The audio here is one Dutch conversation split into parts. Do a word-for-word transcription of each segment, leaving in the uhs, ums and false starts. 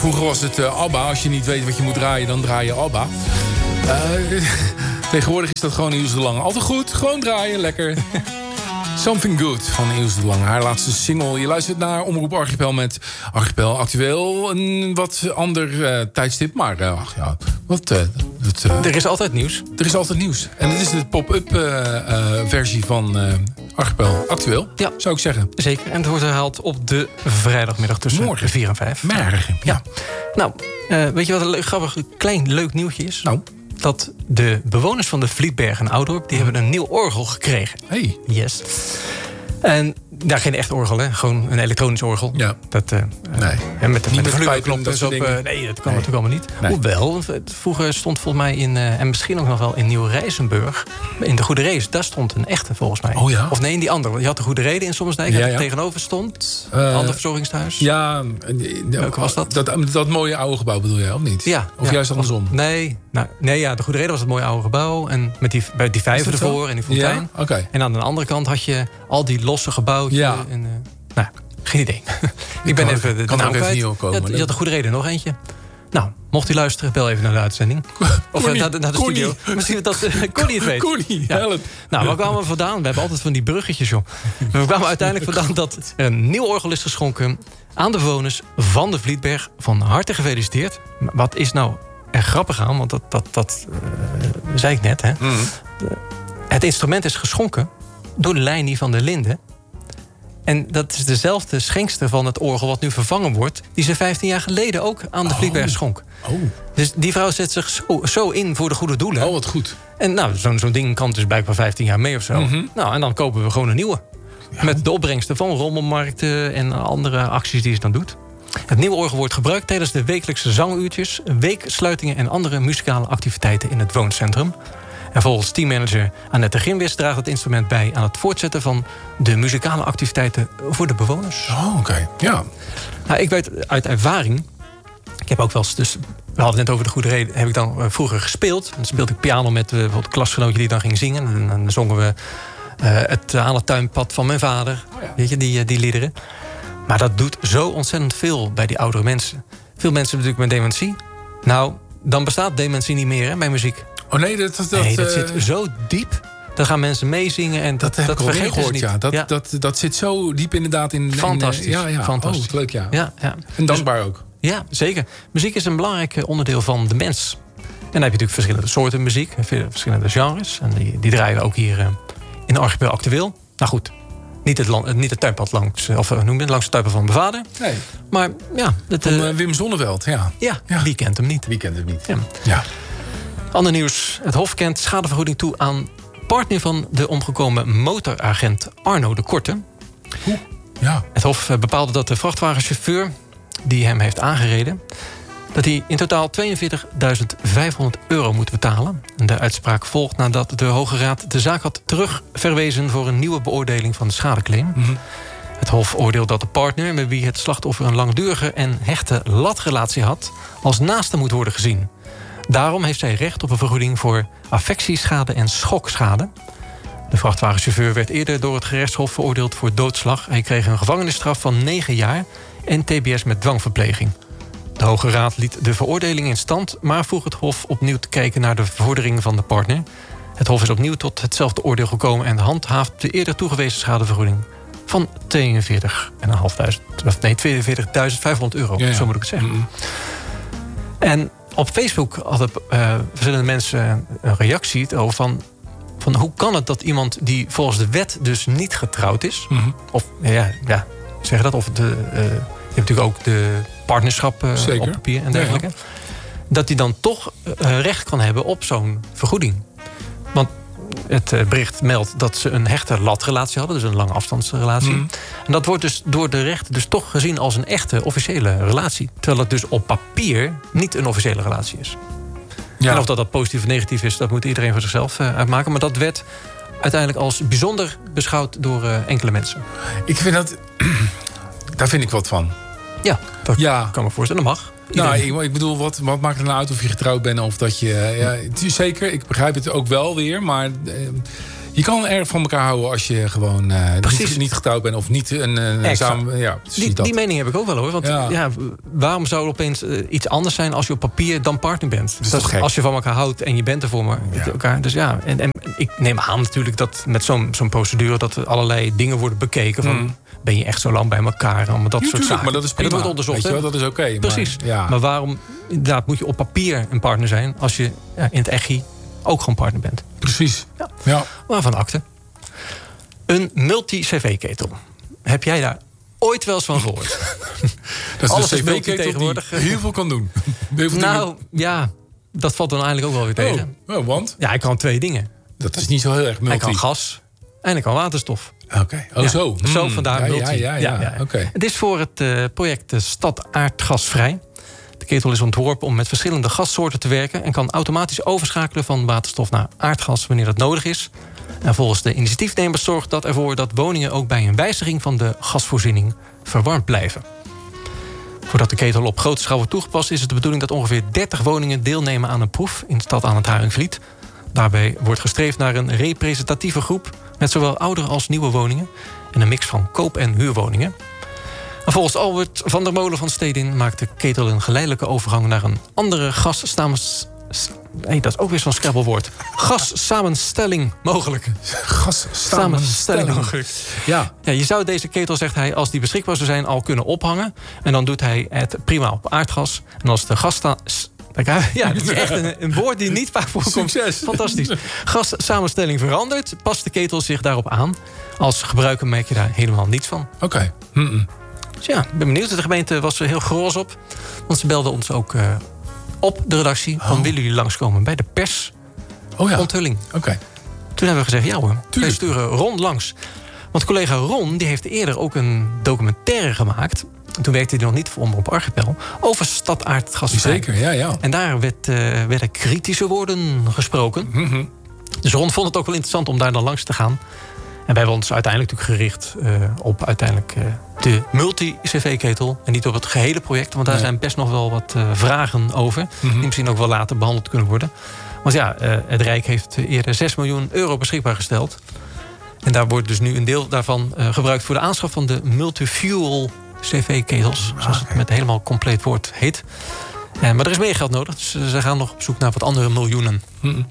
Vroeger was het uh, ABBA. Als je niet weet wat je moet draaien, dan draai je ABBA. Uh, tegenwoordig is dat gewoon Ilse de Lange. Altijd goed, gewoon draaien, lekker. Something Good van Ilse de Lange. Haar laatste single. Je luistert naar Omroep Archipel met Archipel Actueel. Een wat ander uh, tijdstip, maar uh, ach ja, wat... Uh, het, uh, er is altijd nieuws. Er is altijd nieuws. En dit is de pop-up uh, uh, versie van uh, Archipel Actueel, ja. Zou ik zeggen. Zeker. En het wordt herhaald op de vrijdagmiddag tussen morgen vier en vijf. Morgen. Ja. Nou, uh, weet je wat een leuk, grappig, klein leuk nieuwtje is? Nou. Dat de bewoners van de Vlietberg en Oudorp... die hebben een nieuw orgel gekregen. Hey. Yes. En daar geen echt orgel, hè? Gewoon een elektronisch orgel. Ja. Dat, uh, nee. En met, niet met de volumeklop dus op. Uh, nee, dat kan nee. natuurlijk allemaal niet. Nee. Hoewel, vroeger stond volgens mij in... Uh, en misschien ook nog wel in Nieuw-Rijsenburg... in de Goede Rees, daar stond een echte volgens mij. Oh ja? Of nee, in die andere. Je had de Goede Reden in Sommelsdijk... Ja, ja. ja. tegenover stond. Uh, een ander verzorgingshuis. Ja. Welke was dat? dat? Dat mooie oude gebouw bedoel jij, of niet? Ja. Of ja. juist andersom? Nee, nou, nee ja, de Goede Reden was het mooie oude gebouw. En met die, bij die vijver ervoor en die fontein. Ja? Oké. Okay. En aan de andere kant had je al die losse gebouwtjes. Ja. En, uh, nou, geen idee. Ik ben kan, even de, kan de naam even kwijt. niet opkomen, je, had, je had de Goede Reden nog eentje. Nou, mocht u luisteren, bel even naar de uitzending. Of Connie, naar de, naar de studio. Misschien dat uh, Connie het weet. Connie, ja. help. Nou, waar kwamen we vandaan? We hebben altijd van die bruggetjes, joh. We kwamen uiteindelijk vandaan dat er een nieuw orgel is geschonken... aan de bewoners van de Vlietberg. Van harte gefeliciteerd. Wat is nou er grappig aan? Want dat, dat, dat uh, zei ik net, hè. Mm. De, het instrument is geschonken door Leini van der Linden... En dat is dezelfde schenkster van het orgel wat nu vervangen wordt... die ze vijftien jaar geleden ook aan de oh. Vlietberg schonk. Oh. Dus die vrouw zet zich zo, zo in voor de goede doelen. Oh, wat goed. En nou, zo'n zo'n ding kan dus blijkbaar vijftien jaar mee of zo. Mm-hmm. Nou, en dan kopen we gewoon een nieuwe. Ja. Met de opbrengsten van rommelmarkten en andere acties die ze dan doet. Het nieuwe orgel wordt gebruikt tijdens de wekelijkse zanguurtjes... weeksluitingen en andere muzikale activiteiten in het wooncentrum... En volgens teammanager Annette Grimwis draagt het instrument bij... aan het voortzetten van de muzikale activiteiten voor de bewoners. Oh, oké. Okay. Ja. Nou, ik weet uit ervaring... Ik heb ook wel eens... Dus, we hadden het net over de Goede Reden... heb ik dan uh, vroeger gespeeld. Dan speelde ik piano met uh, bijvoorbeeld klasgenootje die dan ging zingen. En dan zongen we uh, het aan het tuinpad van mijn vader. Oh ja. Weet je, die, uh, die liederen. Maar dat doet zo ontzettend veel bij die oudere mensen. Veel mensen hebben natuurlijk met dementie. Nou, dan bestaat dementie niet meer hè, bij muziek. Oh nee, dat, dat, nee, dat uh, zit zo diep. Dan gaan mensen meezingen en dat, dat, dat vergeten gehoord, ze niet. Ja. Dat, ja. Dat, dat zit zo diep inderdaad in... Fantastisch. In, uh, ja, ja. Fantastisch. Oh, leuk, ja. Ja, ja. En dankbaar ook. Ja, zeker. Muziek is een belangrijk onderdeel van de mens. En dan heb je natuurlijk verschillende soorten muziek. Verschillende genres. En die, die draaien we ook hier uh, in Archipel Actueel. Nou goed, niet het, land, niet het tuinpad langs... of uh, noem je het, langs het tuinpad van mijn vader. Nee. Maar ja... Het, van uh, Wim Zonneveld, ja. ja. Ja, wie kent hem niet? Wie kent hem niet? Ja. ja. Ander nieuws. Het Hof kent schadevergoeding toe aan partner van de omgekomen motoragent Arno de Korte. Hoe? Ja. Het Hof bepaalde dat de vrachtwagenchauffeur die hem heeft aangereden... dat hij in totaal tweeënveertigduizend vijfhonderd euro moet betalen. En de uitspraak volgt nadat de Hoge Raad de zaak had terugverwezen... voor een nieuwe beoordeling van de schadeclaim. Mm-hmm. Het Hof oordeelt dat de partner met wie het slachtoffer... een langdurige en hechte latrelatie had... als naaste moet worden gezien. Daarom heeft zij recht op een vergoeding voor affectieschade en schokschade. De vrachtwagenchauffeur werd eerder door het gerechtshof veroordeeld voor doodslag. Hij kreeg een gevangenisstraf van negen jaar en T B S met dwangverpleging. De Hoge Raad liet de veroordeling in stand... maar vroeg het Hof opnieuw te kijken naar de vorderingen van de partner. Het Hof is opnieuw tot hetzelfde oordeel gekomen... en handhaaft de eerder toegewezen schadevergoeding van tweeënveertigduizend nee, tweeënveertigduizend vijfhonderd euro. Ja, ja. Zo moet ik het zeggen. Mm-hmm. En op Facebook hadden uh, verschillende mensen een reactie over van, van... hoe kan het dat iemand die volgens de wet dus niet getrouwd is... Mm-hmm. of ja, ja, zeg dat, of de, uh, je hebt natuurlijk ook de partnerschap uh, op papier en dergelijke... Ja. dat die dan toch uh, recht kan hebben op zo'n vergoeding. Want het uh, bericht meldt dat ze een hechte latrelatie hadden... dus een lange afstandsrelatie. Mm. En dat wordt dus door de rechter dus toch gezien als een echte officiële relatie. Terwijl het dus op papier niet een officiële relatie is. Ja. En of dat, dat positief of negatief is, dat moet iedereen voor zichzelf uh, uitmaken. Maar dat werd uiteindelijk als bijzonder beschouwd door uh, enkele mensen. Ik vind dat... daar vind ik wat van. Ja, dat ja. kan me voorstellen. Dat mag. Nou, ik, ik bedoel, wat, wat maakt het nou uit of je getrouwd bent of dat je... Ja, het is zeker, ik begrijp het ook wel weer, maar... Uh, Je kan erg van elkaar houden als je gewoon uh, niet, niet getrouwd bent of niet een, een samen. Ja, die, die mening heb ik ook wel hoor. Want ja. Ja, waarom zou het opeens uh, iets anders zijn als je op papier dan partner bent? Dat is toch gek? Als je van elkaar houdt en je bent er voor me, ja. elkaar. Dus ja, en, en ik neem aan natuurlijk dat met zo'n zo'n procedure dat er allerlei dingen worden bekeken van. Mm. Ben je echt zo lang bij elkaar? Allemaal dat ja, soort zaken. Maar dat is prima. En dat wordt onderzocht. Weet je wel, dat is oké. Okay, precies. Maar, ja. maar waarom inderdaad moet je op papier een partner zijn als je ja, in het echi ook gewoon partner bent? Precies. Ja. Ja. Waarvan akte. Een multi-C V-ketel. Heb jij daar ooit wel eens van gehoord? Dat is Alles een is C V-ketel tegenwoordig. Die heel veel kan doen. Nou, dingen... ja, dat valt dan eigenlijk ook wel weer tegen. Oh, oh, want? Ja, hij kan twee dingen. Dat is niet zo heel erg multi. Hij kan gas en hij kan waterstof. Oké, okay. oh ja, zo. Zo hmm. vandaar ja, multi. Ja, ja, ja. ja. ja. Okay. Het is voor het uh, project uh, Stad Aardgasvrij. De ketel is ontworpen om met verschillende gassoorten te werken en kan automatisch overschakelen van waterstof naar aardgas wanneer dat nodig is. En volgens de initiatiefnemers zorgt dat ervoor dat woningen ook bij een wijziging van de gasvoorziening verwarmd blijven. Voordat de ketel op grote schaal wordt toegepast, is het de bedoeling dat ongeveer dertig woningen deelnemen aan een proef in de stad aan het Haringvliet. Daarbij wordt gestreefd naar een representatieve groep met zowel oude als nieuwe woningen en een mix van koop- en huurwoningen. En volgens Albert van der Molen van Stedin maakt de ketel een geleidelijke overgang naar een andere gassamenstelling. Nee, dat is ook weer zo'n scrabblewoord. Gassamenstelling mogelijk. Gassamenstelling mogelijk. Ja. Ja, je zou deze ketel, zegt hij, als die beschikbaar zou zijn, al kunnen ophangen. En dan doet hij het prima op aardgas. En als de gas sta... Ja, dat is echt een, een woord die niet vaak voorkomt. Succes. Fantastisch. Gassamenstelling verandert, past de ketel zich daarop aan. Als gebruiker merk je daar helemaal niets van. Oké. Okay. Mm-mm. Dus ja, ik ben benieuwd. De gemeente was er heel groos op. Want ze belden ons ook uh, op de redactie. Van, oh. willen jullie langskomen bij de pers? Oh ja. Onthulling. Oké. Okay. Toen hebben we gezegd, ja hoor, wij sturen Ron langs. Want collega Ron die heeft eerder ook een documentaire gemaakt. Toen werkte hij nog niet voor Omroep Archipel. Over Stad Aardgasvrij. Zeker, ja, ja. En daar werd, uh, werden kritische woorden gesproken. Mm-hmm. Dus Ron vond het ook wel interessant om daar dan langs te gaan. En wij hebben ons uiteindelijk natuurlijk gericht uh, op uiteindelijk uh, de multi-C V-ketel. En niet op het gehele project. Want daar nee. zijn best nog wel wat uh, vragen over. Mm-hmm. Die misschien ook wel later behandeld kunnen worden. Want ja, uh, het Rijk heeft eerder zes miljoen euro beschikbaar gesteld. En daar wordt dus nu een deel daarvan uh, gebruikt voor de aanschaf van de multi-fuel C V-ketels. Ah, zoals het okay. met helemaal compleet woord heet. Uh, maar er is meer geld nodig. Dus uh, ze gaan nog op zoek naar wat andere miljoenen. Mm-hmm.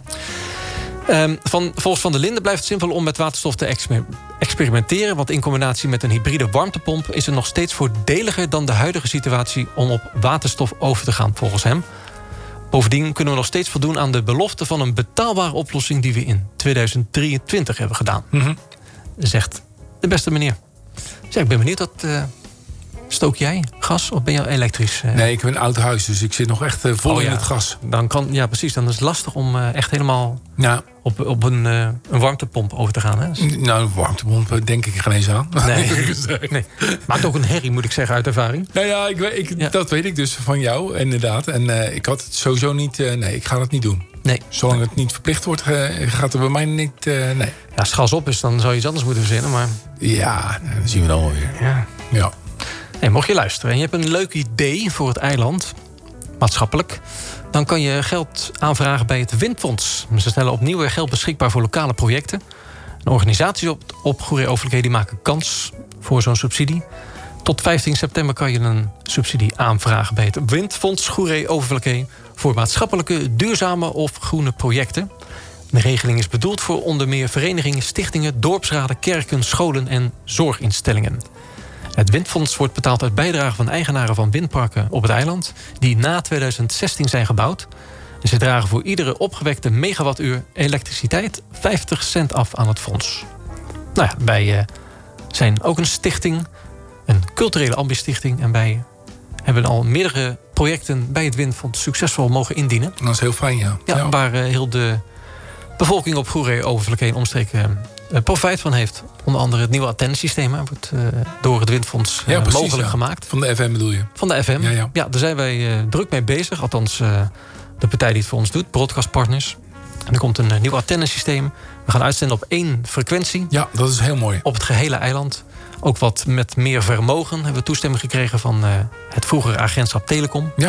Um, van, volgens Van der Linden blijft het simpel om met waterstof te exper- experimenteren. Want in combinatie met een hybride warmtepomp is het nog steeds voordeliger dan de huidige situatie om op waterstof over te gaan, volgens hem. Bovendien kunnen we nog steeds voldoen aan de belofte van een betaalbare oplossing die we in tweeduizend drieëntwintig hebben gedaan. Mm-hmm. Zegt de beste meneer. Dus ja, ik ben benieuwd, dat, uh, stook jij gas of ben je elektrisch? Uh? Nee, ik heb een oud huis, dus ik zit nog echt uh, vol oh, in ja. het gas. Dan kan, ja, precies. Dan is het lastig om uh, echt helemaal ja. op, op een, uh, een warmtepomp over te gaan. Hè? Dus... Nou, een warmtepomp denk ik geen eens aan. Nee. nee. Maakt ook een herrie, moet ik zeggen, uit ervaring. Nou ja, ik, ik, ja. dat weet ik dus van jou, inderdaad. En uh, ik had het sowieso niet... Uh, nee, ik ga dat niet doen. Nee. Zolang het niet verplicht wordt, uh, gaat er bij mij niet... Uh, nee. Ja, als het gas op is, dan zou je iets anders moeten verzinnen. Maar... Ja, dat zien we dan wel weer. Ja. Ja. Hey, mocht je luisteren en je hebt een leuk idee voor het eiland, maatschappelijk, dan kan je geld aanvragen bij het Windfonds. Ze stellen opnieuw weer geld beschikbaar voor lokale projecten. En organisaties op, op Goeree-Overflakkee die maken kans voor zo'n subsidie. Tot vijftien september kan je een subsidie aanvragen bij het Windfonds Goeree-Overflakkee voor maatschappelijke, duurzame of groene projecten. De regeling is bedoeld voor onder meer verenigingen, stichtingen, dorpsraden, kerken, scholen en zorginstellingen. Het Windfonds wordt betaald uit bijdragen van eigenaren van windparken op het eiland, die na tweeduizend zestien zijn gebouwd. En ze dragen voor iedere opgewekte megawattuur elektriciteit vijftig cent af aan het fonds. Nou ja, wij uh, zijn ook een stichting, een culturele ambistichting. En wij hebben al meerdere projecten bij het Windfonds succesvol mogen indienen. Dat is heel fijn, ja. Ja, ja. Waar uh, heel de bevolking op Goeree-Overflakkee en omstreken uh, profijt van heeft. Onder andere het nieuwe antennesysteem wordt uh, door het Windfonds uh, ja, precies, mogelijk ja. gemaakt. Van de F M bedoel je? Van de F M. Ja, ja. ja daar zijn wij uh, druk mee bezig. Althans, uh, de partij die het voor ons doet, Broadcast Partners. En er komt een uh, nieuw antennesysteem. We gaan uitzenden op één frequentie. Ja, dat is heel mooi. Op het gehele eiland. Ook wat met meer vermogen hebben we toestemming gekregen van uh, het vroegere agentschap Telecom. Ja.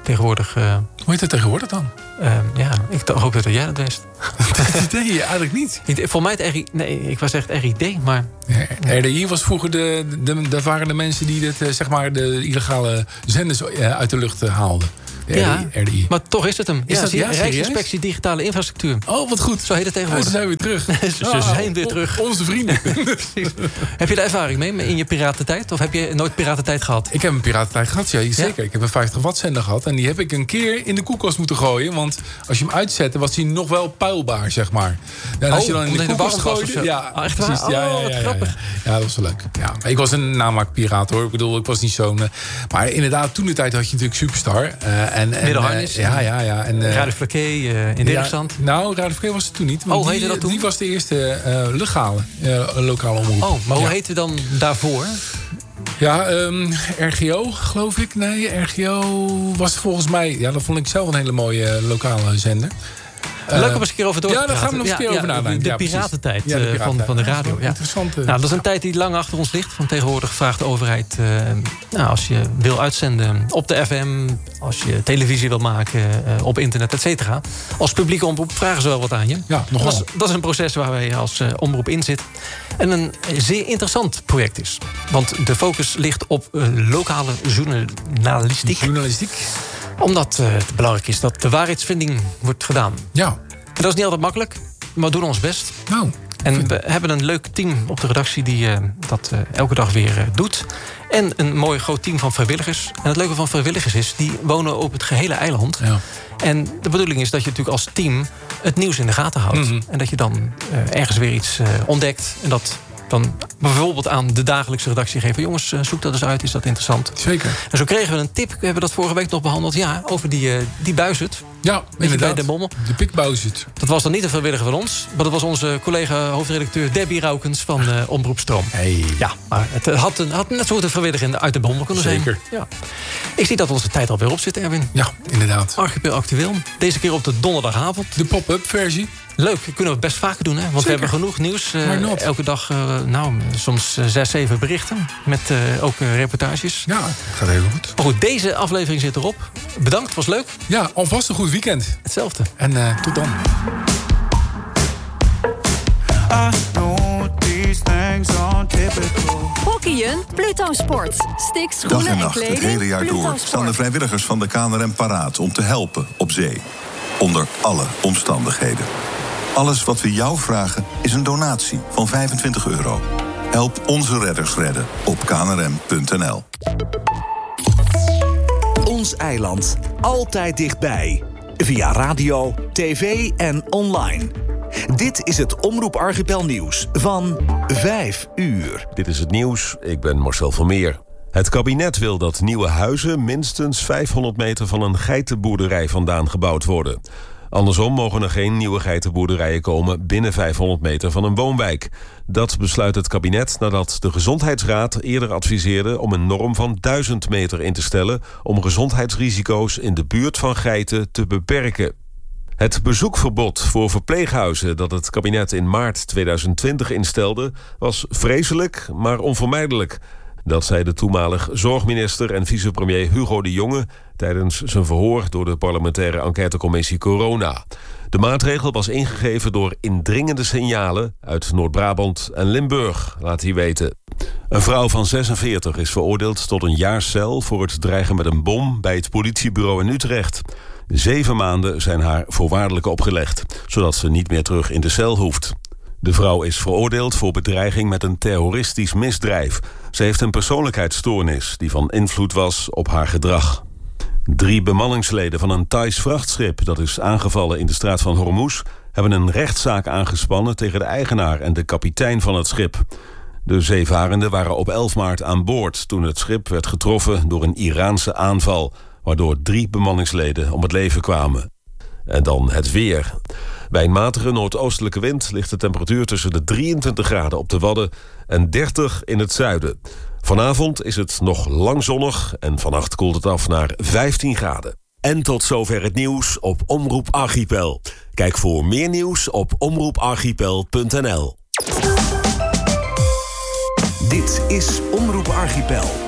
tegenwoordig... Uh, Hoe heet dat tegenwoordig dan? Uh, ja, ik hoop dat jij dat wist. Dat deed je eigenlijk niet. Voor mij het R I... Nee, ik was echt R I D, maar... Ja, R D I was vroeger de, de... Dat waren de mensen die dit, zeg maar, de illegale zenders uit de lucht haalden. Ja, R D I. Maar toch is het hem. Is ja, dat, ja, Rijksinspectie Digitale Infrastructuur. Oh, wat goed. Zo heet het tegenwoordig. Ja, ze zijn weer terug. Ze oh, zijn weer terug. Onze vrienden. Heb je er ervaring mee in je piratentijd? Of heb je nooit piratentijd gehad? Ik heb een piratentijd gehad, ja, zeker. Ja. Ik heb een vijftig watt zender gehad. En die heb ik een keer in de koelkast moeten gooien. Want als je hem uitzette, was hij nog wel puilbaar, zeg maar. Ja, en als oh, je dan in de koelkast gooide... Ja, oh, echt waar? Precies, ja, ja, ja, ja, grappig. Ja, ja. ja, dat was wel leuk. Ja, maar ik was een namaakpiraat, hoor. Ik bedoel, ik was niet zo'n... Uh, maar inderdaad, toen de tijd had je natuurlijk Superstar. Uh, en, en, Middelharnis. Ja, ja, ja. En, uh, Radio Flaké uh, in Dirkzand. Ja, nou, Radio Flaké was het toen niet. Oh, heette die, dat toen? Die was de eerste uh, legale uh, lokale omroep. Oh, maar hoe ja. heette dan daarvoor? Ja, um, R G O, geloof ik. Nee, R G O was volgens mij... Ja, dat vond ik zelf een hele mooie uh, lokale zender. Leuk om eens een keer over door te Ja, daar gaan we nog eens een keer ja, over nadenken. De, ja, de piratentijd ja, de uh, van, van de radio. Ja, interessant. Uh, nou, dat is een tijd die lang achter ons ligt. Want tegenwoordig vraagt de overheid... Uh, nou, als je wil uitzenden op de F M... als je televisie wil maken uh, op internet, et cetera... als publieke omroep vragen ze wel wat aan je. Ja, nogal. Dat is, dat is een proces waar wij als uh, omroep in zitten. En een zeer interessant project is. Want de focus ligt op uh, lokale journalistiek. Journalistiek. Omdat uh, het belangrijk is dat de waarheidsvinding wordt gedaan. Ja. En dat is niet altijd makkelijk, maar we doen ons best. Nou, en we hebben een leuk team op de redactie die uh, dat uh, elke dag weer uh, doet. En een mooi groot team van vrijwilligers. En het leuke van vrijwilligers is, die wonen op het gehele eiland. Ja. En de bedoeling is dat je natuurlijk als team het nieuws in de gaten houdt. Mm-hmm. En dat je dan uh, ergens weer iets uh, ontdekt. En dat dan bijvoorbeeld aan de dagelijkse redactie geven. Jongens, zoek dat eens uit, is dat interessant? Zeker. En zo kregen we een tip, we hebben dat vorige week nog behandeld... ja, over die, uh, die buizerd. Ja, inderdaad. Bij Den Bommel. De pikbuizerd. Dat was dan niet een vrijwilliger van ons... maar dat was onze collega hoofdredacteur Debbie Raukens van uh, Omroep Stroom. Hey. Ja, maar het had, een, had net zo goed een vrijwilliger uit Den Bommel kunnen zijn. Zeker. Ja. Ik zie dat onze tijd alweer op zit, Erwin. Ja, inderdaad. Archipel Actueel. Deze keer op de donderdagavond. De pop-up versie. Leuk, dat kunnen we best vaker doen, hè? Want Zeker. we hebben genoeg nieuws. Uh, elke dag, uh, nou, soms uh, zes, zeven berichten. Met uh, ook uh, reportages. Ja, het gaat heel goed. Maar goed, deze aflevering zit erop. Bedankt, was leuk. Ja, alvast een goed weekend. Hetzelfde. En uh, tot dan. Hockeyen, Pluto Sport. Stik, schoenen Dag en nacht, en kleding. het hele jaar Pluto door Sport. staan de vrijwilligers van de K N R M paraat om te helpen op zee. Onder alle omstandigheden. Alles wat we jou vragen is een donatie van vijfentwintig euro. Help onze redders redden op k n r m punt n l. Ons eiland. Altijd dichtbij. Via radio, tv en online. Dit is het Omroep Archipel nieuws van vijf uur. Dit is het nieuws, ik ben Marcel van Meer. Het kabinet wil dat nieuwe huizen minstens vijfhonderd meter van een geitenboerderij vandaan gebouwd worden. Andersom mogen er geen nieuwe geitenboerderijen komen binnen vijfhonderd meter van een woonwijk. Dat besluit het kabinet nadat de Gezondheidsraad eerder adviseerde om een norm van duizend meter in te stellen om gezondheidsrisico's in de buurt van geiten te beperken. Het bezoekverbod voor verpleeghuizen dat het kabinet in maart tweeduizend twintig instelde was vreselijk, maar onvermijdelijk. Dat zei de toenmalig zorgminister en vicepremier Hugo de Jonge tijdens zijn verhoor door de parlementaire enquêtecommissie Corona. De maatregel was ingegeven door indringende signalen uit Noord-Brabant en Limburg, laat hij weten. Een vrouw van zesenveertig is veroordeeld tot een jaar cel voor het dreigen met een bom bij het politiebureau in Utrecht. Zeven maanden zijn haar voorwaardelijk opgelegd, zodat ze niet meer terug in de cel hoeft. De vrouw is veroordeeld voor bedreiging met een terroristisch misdrijf. Ze heeft een persoonlijkheidsstoornis die van invloed was op haar gedrag. Drie bemanningsleden van een Thais vrachtschip dat is aangevallen in de straat van Hormuz hebben een rechtszaak aangespannen tegen de eigenaar en de kapitein van het schip. De zeevarenden waren op elf maart aan boord toen het schip werd getroffen door een Iraanse aanval, waardoor drie bemanningsleden om het leven kwamen. En dan het weer. Bij een matige noordoostelijke wind ligt de temperatuur tussen de drieëntwintig graden op de Wadden en dertig in het zuiden. Vanavond is het nog lang zonnig en vannacht koelt het af naar vijftien graden. En tot zover het nieuws op Omroep Archipel. Kijk voor meer nieuws op omroep archipel punt n l. Dit is Omroep Archipel.